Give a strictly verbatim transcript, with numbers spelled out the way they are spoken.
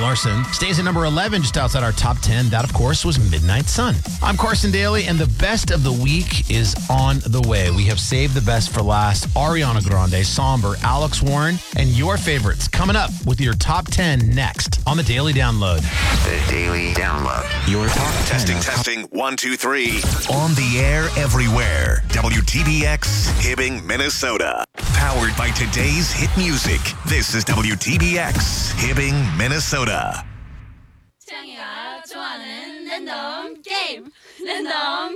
Larson. Stays at number eleven, just outside our top ten. That, of course, was Midnight Sun. I'm Carson Daly, and the best of the week is on the way. We have saved the best for last. Ariana Grande, Somber, Alex Warren, and your favorites coming up with your top ten next on the Daily Download. The Daily Download. Your top ten. Testing, testing. One, two, three. On the air everywhere. W T B X Hibbing, Minnesota. Powered by today's hit music. This is W T B X Hibbing, Minnesota. 태양이가 좋아하는 랜덤 게임 랜덤